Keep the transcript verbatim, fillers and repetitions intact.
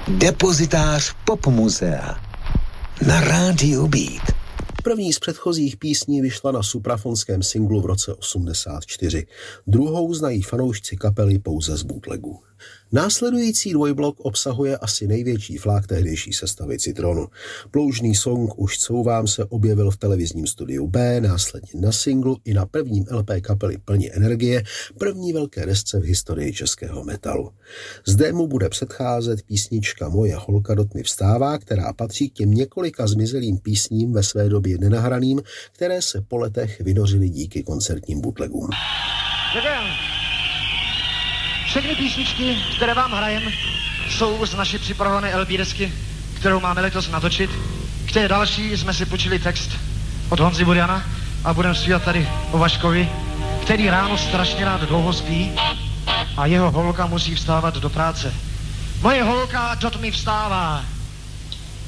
Depozitář popmuzea na rádiu Beat. První z předchozích písní vyšla na suprafonském singlu v roce osmdesát čtyři. Druhou znají fanoušci kapely pouze z bootlegů. Následující dvojblok obsahuje asi největší flák tehdejší sestavy Citronu. Ploužný song Už couvám se objevil v televizním studiu B, následně na singlu i na prvním L P kapely Plně energie, první velké desce v historii českého metalu. Zde mu bude předcházet písnička Moje holka do tmy vstává, která patří k těm několika zmizelým písním ve své době nenahraným, které se po letech vynořily díky koncertním bootlegům. Všechny písničky, které vám hrajem, jsou z naší připravované L P desky, kterou máme letos natočit. K té další jsme si počili text od Honzy Buriana a budeme zpívat tady o Vaškovi, který ráno strašně rád dlouho spí a jeho holka musí vstávat do práce. Moje holka do tmy vstává.